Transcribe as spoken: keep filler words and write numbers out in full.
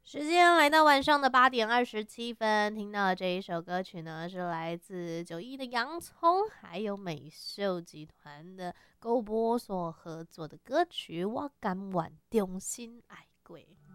时间来到晚上的八点二十七分，听到的这一首歌曲呢，是来自九一的洋葱，还有美秀集团的勾波所合作的歌曲《我甘愿用心爱过》。